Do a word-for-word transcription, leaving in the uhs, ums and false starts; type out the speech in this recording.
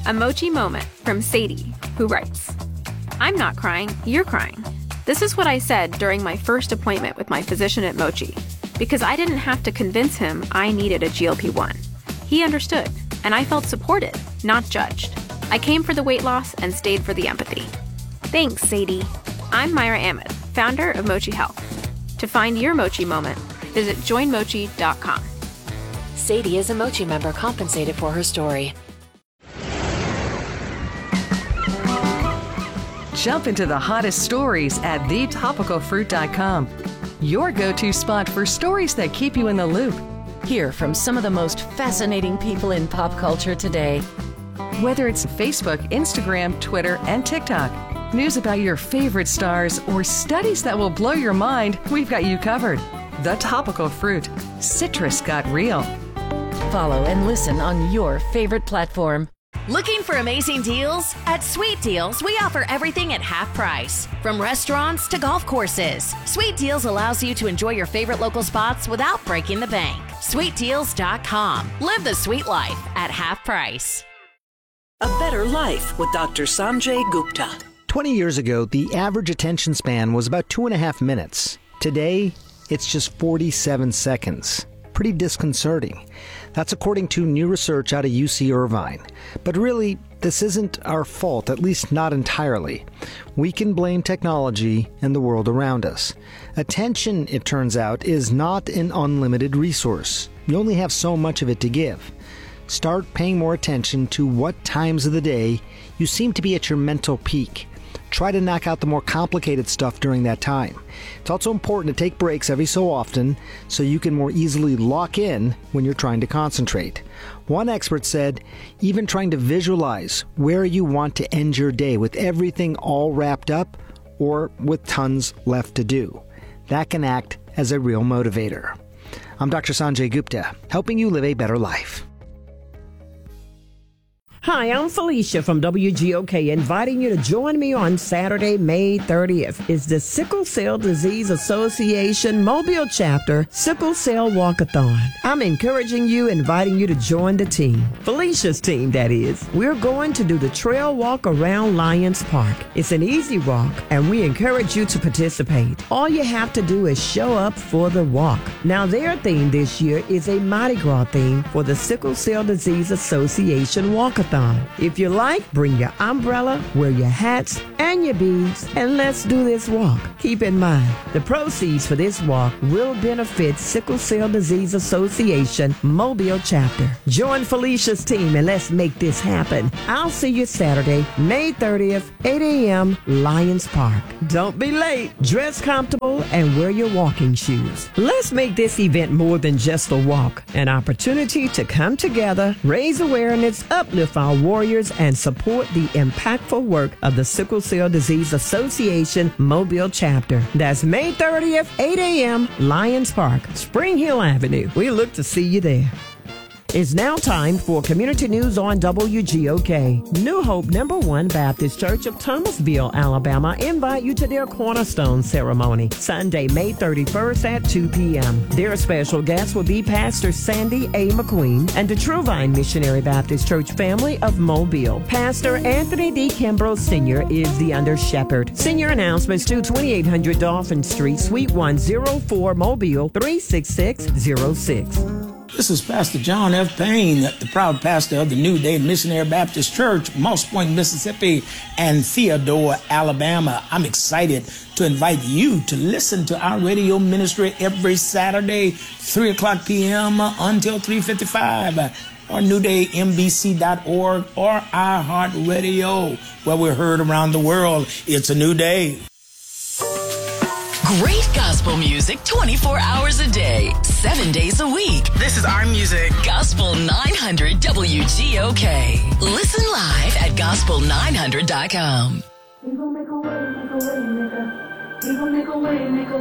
A Mochi Moment from Sadie, who writes, I'm not crying, you're crying. This is what I said during my first appointment with my physician at Mochi, because I didn't have to convince him I needed a G L P one. He understood, and I felt supported, not judged. I came for the weight loss and stayed for the empathy. Thanks, Sadie. I'm Myra Ahmed, founder of Mochi Health. To find your Mochi Moment, visit join mochi dot com. Sadie is a Mochi member compensated for her story. Jump into the hottest stories at the topical fruit dot com. Your go-to spot for stories that keep you in the loop. Hear from some of the most fascinating people in pop culture today. Whether it's Facebook, Instagram, Twitter, and TikTok, news about your favorite stars, or studies that will blow your mind, we've got you covered. The Topical Fruit. Citrus got real. Follow and listen on your favorite platform. Looking for amazing deals? At Sweet Deals, we offer everything at half price. From restaurants to golf courses, Sweet Deals allows you to enjoy your favorite local spots without breaking the bank. sweet deals dot com. Live the sweet life at half price. A Better Life with Doctor Sanjay Gupta. twenty years ago, the average attention span was about two and a half minutes. Today, it's just forty-seven seconds. Pretty disconcerting. That's according to new research out of U C Irvine. But really, this isn't our fault, at least not entirely. We can blame technology and the world around us. Attention, it turns out, is not an unlimited resource. You only have so much of it to give. Start paying more attention to what times of the day you seem to be at your mental peak. Try to knock out the more complicated stuff during that time. It's also important to take breaks every so often so you can more easily lock in when you're trying to concentrate. One expert said, even trying to visualize where you want to end your day with everything all wrapped up or with tons left to do. That can act as a real motivator. I'm Doctor Sanjay Gupta, helping you live a better life. Hi, I'm Felicia from W G O K, inviting you to join me on Saturday, May thirtieth. It's the Sickle Cell Disease Association Mobile Chapter Sickle Cell Walkathon. I'm encouraging you, inviting you to join the team. Felicia's team, that is. We're going to do the trail walk around Lions Park. It's an easy walk, and we encourage you to participate. All you have to do is show up for the walk. Now, their theme this year is a Mardi Gras theme for the Sickle Cell Disease Association Walkathon. If you like, bring your umbrella, wear your hats and your beads, and let's do this walk. Keep in mind, the proceeds for this walk will benefit Sickle Cell Disease Association Mobile Chapter. Join Felicia's team and let's make this happen. I'll see you Saturday, May thirtieth, eight a.m., Lions Park. Don't be late. Dress comfortable and wear your walking shoes. Let's make this event more than just a walk, an opportunity to come together, raise awareness, uplift our warriors, and support the impactful work of the Sickle Cell Disease Association Mobile Chapter. That's May thirtieth, eight a.m., Lions Park, Spring Hill Avenue. We look to see you there. It's now time for community news on W G O K. New Hope Number One Baptist Church of Thomasville, Alabama, invite you to their cornerstone ceremony, Sunday, May thirty-first at two p.m. Their special guest will be Pastor Sandy A. McQueen and the True Vine Missionary Baptist Church family of Mobile. Pastor Anthony D. Kimbrough Senior is the under shepherd. Senior announcements to twenty-eight hundred Dolphin Street, Suite one oh four, Mobile, three six six zero six. This is Pastor John F. Payne, the proud pastor of the New Day Missionary Baptist Church, Moss Point, Mississippi, and Theodore, Alabama. I'm excited to invite you to listen to our radio ministry every Saturday, three o'clock p.m. until three fifty-five, or new day m b c dot org, or iHeartRadio, where we're heard around the world. It's a new day. Great gospel music twenty-four hours a day, seven days a week. This is our music. Gospel nine hundred W G O K. Listen live at gospel nine hundred dot com. We gon' make a way, make a way, make a. We gon' make a way, make a